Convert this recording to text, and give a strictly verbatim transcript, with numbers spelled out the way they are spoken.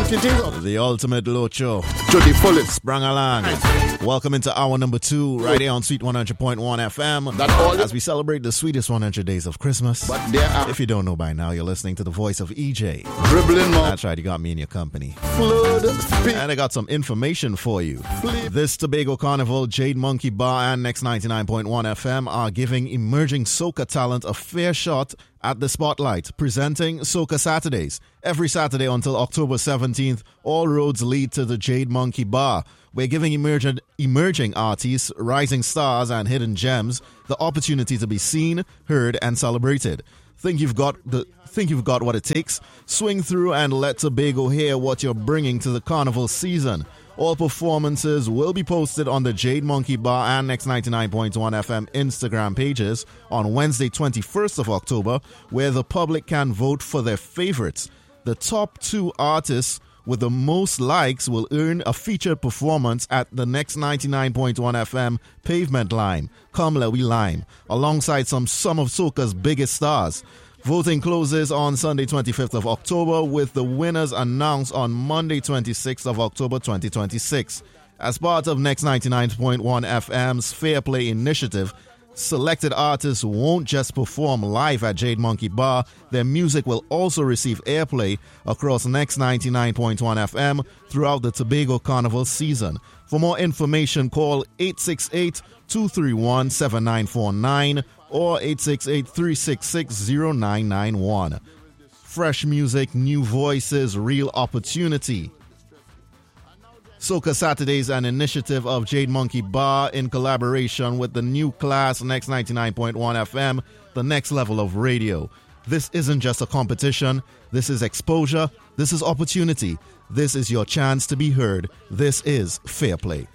cranking things up. The ultimate Locho. To the fullest. Sprung along. Welcome into hour number two, right here on Sweet one hundred point one F M. That all as we celebrate the sweetest one hundred days of Christmas. But there are if you don't know by now, you're listening to the voice of E J. dribbling more. That's right, you got me in your company. Flood, speed. And I got some information for you. Flip. This Tobago Carnival, Jade Monkey Bar and Next ninety-nine point one F M are giving emerging soca talent a fair shot at the spotlight, presenting Soca Saturdays. Every Saturday until October seventeenth, all roads lead to the Jade Monkey Bar. We're giving emerging, emerging artists, rising stars, and hidden gems the opportunity to be seen, heard, and celebrated. Think you've got the think you've got what it takes? Swing through and let Tobago hear what you're bringing to the carnival season. All performances will be posted on the Jade Monkey Bar and Next ninety-nine point one F M Instagram pages on Wednesday, twenty-first of October, where the public can vote for their favorites. The top two artists with the most likes will earn a featured performance at the Next ninety-nine point one F M Pavement Lime, Come Lewi Lime, alongside some some of soca's biggest stars. Voting closes on Sunday, twenty-fifth of October, with the winners announced on Monday, twenty-sixth of October, twenty twenty-six. As part of Next ninety-nine point one F M's Fair Play initiative, selected artists won't just perform live at Jade Monkey Bar. Their music will also receive airplay across Next ninety-nine point one F M throughout the Tobago Carnival season. For more information, call eight six eight, two three one, seven nine four nine or eight six eight, three six six, zero nine nine one. Fresh music, new voices, real opportunity. Soca Saturdays, an initiative of Jade Monkey Bar in collaboration with the new class Next ninety-nine point one F M, the next level of radio. This isn't just a competition. This is exposure. This is opportunity. This is your chance to be heard. This is Fair Play.